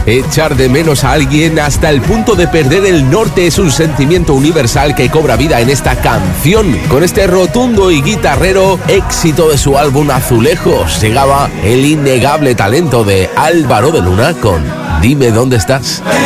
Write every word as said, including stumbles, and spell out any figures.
Echar de menos a alguien hasta el punto de perder el norte es un sentimiento universal que cobra vida en esta canción. Con este rotundo y guitarrero éxito de su álbum Azulejos, llegaba el innegable talento de Álvaro de Luna con Dime dónde estás.